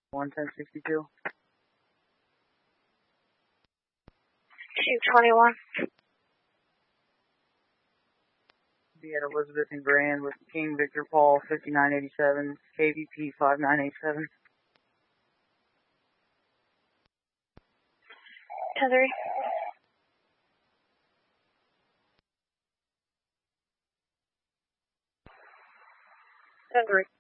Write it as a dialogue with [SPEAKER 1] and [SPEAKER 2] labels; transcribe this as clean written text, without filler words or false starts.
[SPEAKER 1] 11062.
[SPEAKER 2] 221.
[SPEAKER 1] Be at Elizabeth and Grand with King Victor Paul 5987, KVP 5987.
[SPEAKER 2] 10-3. 10-3.